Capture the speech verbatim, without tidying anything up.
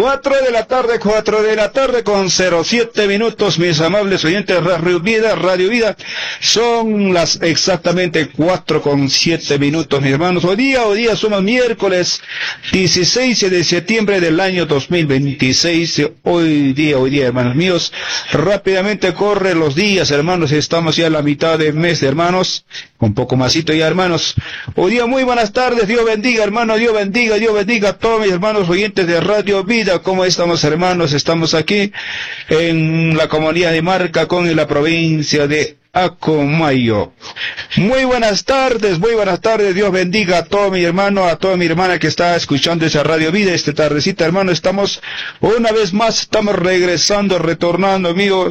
Cuatro de la tarde, cuatro de la tarde con cero siete minutos, mis amables oyentes de Radio Vida, Radio Vida. Son las exactamente cuatro con siete minutos, mis hermanos. Hoy día, hoy día somos miércoles dieciséis de septiembre del año dos mil veintiséis. Hoy día, hoy día, hermanos míos, rápidamente corren los días, hermanos. Estamos ya a la mitad del mes, hermanos. Un poco masito ya, hermanos. Hoy día, muy buenas tardes. Dios bendiga, hermano. Dios bendiga, Dios bendiga a todos mis hermanos oyentes de Radio Vida. ¿Cómo estamos, hermanos? Estamos aquí en la comunidad de Marcacón, en la provincia de Acomayo. Muy buenas tardes, muy buenas tardes. Dios bendiga a todo mi hermano, a toda mi hermana que está escuchando esa Radio Vida esta tardecita, hermano. Estamos una vez más, estamos regresando, retornando, amigo.